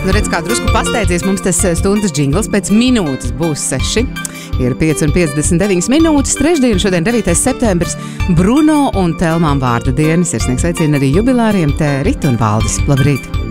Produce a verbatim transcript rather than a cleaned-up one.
Nu, redz, kā drusku pasteidzies, mums tas stundas džingls pēc minūtes būs seši. Ir pieci un piecdesmit deviņas minūtes, trešdien, šodien devītais septembris, Bruno un Telmām vārda dienas. Ir sniegs sveicieni arī jubilāriem, te Rita un Valdis. Labrīt!